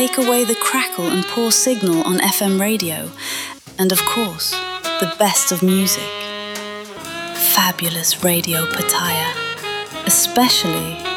Take away the crackle and poor signal on FM radio, and of course, the best of music. Fabulous Radio Pattaya, especially